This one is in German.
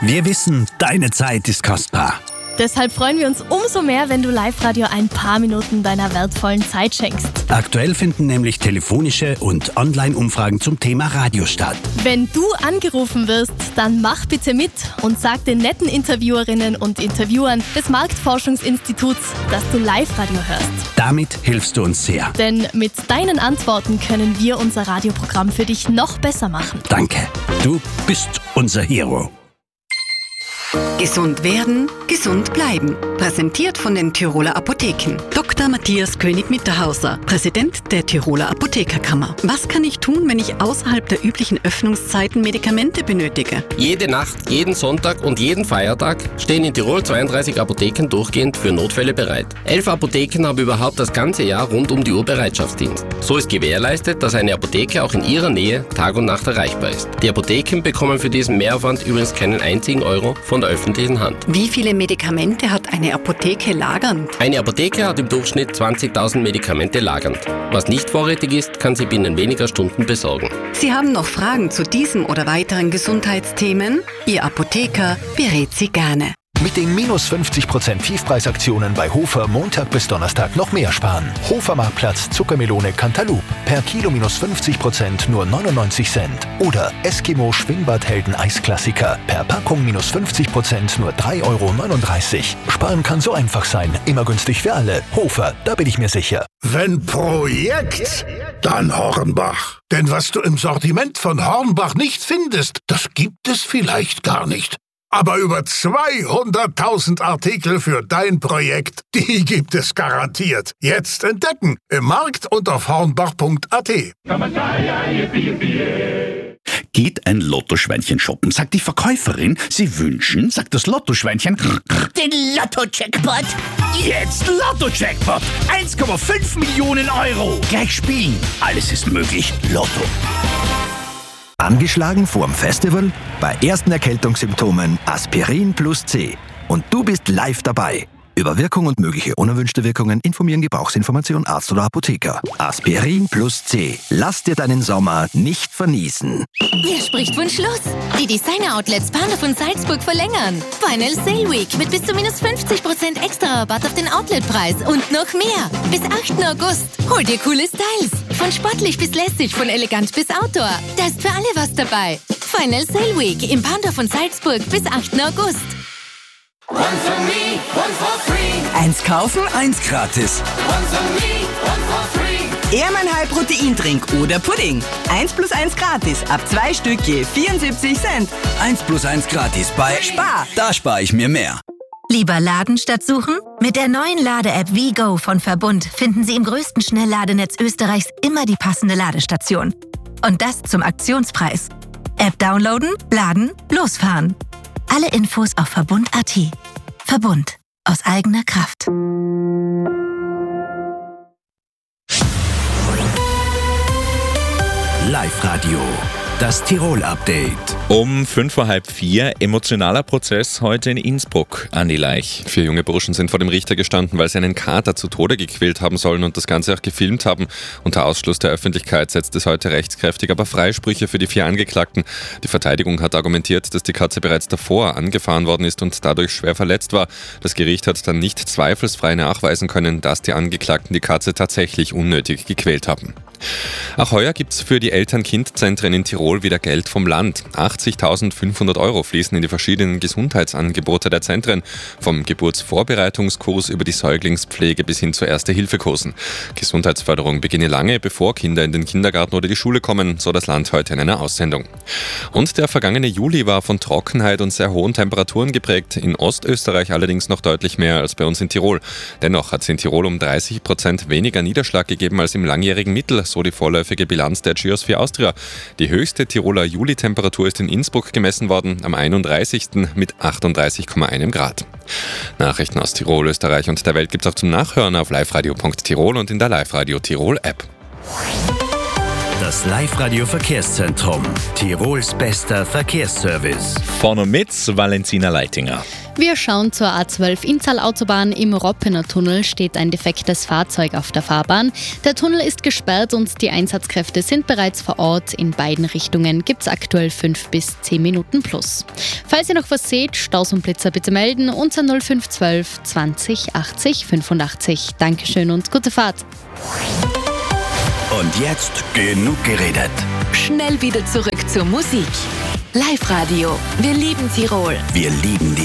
Wir wissen, deine Zeit ist kostbar. Deshalb freuen wir uns umso mehr, wenn du Live-Radio ein paar Minuten deiner wertvollen Zeit schenkst. Aktuell finden nämlich telefonische und Online-Umfragen zum Thema Radio statt. Wenn du angerufen wirst, dann mach bitte mit und sag den netten Interviewerinnen und Interviewern des Marktforschungsinstituts, dass du Live-Radio hörst. Damit hilfst du uns sehr. Denn mit deinen Antworten können wir unser Radioprogramm für dich noch besser machen. Danke. Du bist unser Hero. Gesund werden, gesund bleiben. Präsentiert von den Tiroler Apotheken. Dr. Matthias König-Mitterhauser, Präsident der Tiroler Apothekerkammer. Was kann ich tun, wenn ich außerhalb der üblichen Öffnungszeiten Medikamente benötige? Jede Nacht, jeden Sonntag und jeden Feiertag stehen in Tirol 32 Apotheken durchgehend für Notfälle bereit. 11 Apotheken haben überhaupt das ganze Jahr rund um die Uhr Bereitschaftsdienst. So ist gewährleistet, dass eine Apotheke auch in ihrer Nähe Tag und Nacht erreichbar ist. Die Apotheken bekommen für diesen Mehraufwand übrigens keinen einzigen Euro von der öffentlichen Hand. Wie viele Medikamente hat eine Apotheke lagernd? Eine Apotheke hat im Durchschnitt 20.000 Medikamente lagernd. Was nicht vorrätig ist, kann sie binnen weniger Stunden besorgen. Sie haben noch Fragen zu diesem oder weiteren Gesundheitsthemen? Ihr Apotheker berät Sie gerne. Mit den minus 50% Tiefpreisaktionen bei Hofer Montag bis Donnerstag noch mehr sparen. Hofer Marktplatz Zuckermelone Cantaloupe. Per Kilo minus 50% nur 99 Cent. Oder Eskimo Schwimmbadhelden Eisklassiker. Per Packung minus 50% nur 3,39 Euro. Sparen kann so einfach sein. Immer günstig für alle. Hofer, da bin ich mir sicher. Wenn Projekt, dann Hornbach. Denn was du im Sortiment von Hornbach nicht findest, das gibt es vielleicht gar nicht. Aber über 200.000 Artikel für dein Projekt, die gibt es garantiert. Jetzt entdecken im Markt und auf hornbach.at. Geht ein Lottoschweinchen shoppen, sagt die Verkäuferin, sie wünschen, sagt das Lottoschweinchen, den Lotto-Jackpot. Jetzt Lotto-Jackpot, 1,5 Millionen Euro. Gleich spielen, alles ist möglich. Lotto. Angeschlagen vorm Festival? Bei ersten Erkältungssymptomen Aspirin plus C. Und du bist live dabei. Über Wirkung und mögliche unerwünschte Wirkungen informieren Gebrauchsinformation Arzt oder Apotheker. Aspirin plus C. Lass dir deinen Sommer nicht vernießen. Wer spricht von Schluss? Die Designer-Outlets Panda von Salzburg verlängern. Final Sale Week mit bis zu minus 50% extra Rabatt auf den Outletpreis und noch mehr. Bis 8. August. Hol dir coole Styles. Von sportlich bis lässig, von elegant bis Outdoor. Da ist für alle was dabei. Final Sale Week im Panda von Salzburg bis 8. August. One for me, one for free. Eins kaufen, eins gratis. One for me, one for free. Ehrmann High Proteindrink oder Pudding. 1 plus 1 gratis. Ab 2 Stück je 74 Cent. 1 plus 1 gratis bei Spar. Da spare ich mir mehr. Lieber laden statt suchen? Mit der neuen Lade-App WeGo von Verbund finden Sie im größten Schnellladenetz Österreichs immer die passende Ladestation. Und das zum Aktionspreis. App downloaden, laden, losfahren. Alle Infos auf Verbund.at. Verbund. Aus eigener Kraft. Live-Radio. Das Tirol-Update. Um 3:05 emotionaler Prozess heute in Innsbruck. Andi Leich. 4 junge Burschen sind vor dem Richter gestanden, weil sie einen Kater zu Tode gequält haben sollen und das Ganze auch gefilmt haben. Unter Ausschluss der Öffentlichkeit setzt es heute rechtskräftig aber Freisprüche für die 4 Angeklagten. Die Verteidigung hat argumentiert, dass die Katze bereits davor angefahren worden ist und dadurch schwer verletzt war. Das Gericht hat dann nicht zweifelsfrei nachweisen können, dass die Angeklagten die Katze tatsächlich unnötig gequält haben. Auch heuer gibt's für die Eltern-Kind-Zentren in Tirol wieder Geld vom Land. 80.500 Euro fließen in die verschiedenen Gesundheitsangebote der Zentren. Vom Geburtsvorbereitungskurs über die Säuglingspflege bis hin zu Erste-Hilfe-Kursen. Gesundheitsförderung beginne lange, bevor Kinder in den Kindergarten oder die Schule kommen, so das Land heute in einer Aussendung. Und der vergangene Juli war von Trockenheit und sehr hohen Temperaturen geprägt. In Ostösterreich allerdings noch deutlich mehr als bei uns in Tirol. Dennoch hat es in Tirol um 30% weniger Niederschlag gegeben als im langjährigen Mittel, so die vorläufige Bilanz der Geosphere Austria. Die höchste Tiroler Juli-Temperatur ist in Innsbruck gemessen worden, am 31. mit 38,1 Grad. Nachrichten aus Tirol, Österreich und der Welt gibt's auch zum Nachhören auf liveradio.tirol und in der Live-Radio Tirol App. Das Live-Radio-Verkehrszentrum. Tirols bester Verkehrsservice. Vorne mit Valentina Leitinger. Wir schauen zur A12 Inntal-Autobahn. Im Roppener Tunnel steht ein defektes Fahrzeug auf der Fahrbahn. Der Tunnel ist gesperrt und die Einsatzkräfte sind bereits vor Ort. In beiden Richtungen gibt es aktuell 5 bis 10 Minuten plus. Falls ihr noch was seht, Staus und Blitzer bitte melden unter 0512 20 80 85. Dankeschön und gute Fahrt. Und jetzt genug geredet. Schnell wieder zurück zur Musik. Live-Radio. Wir lieben Tirol. Wir lieben die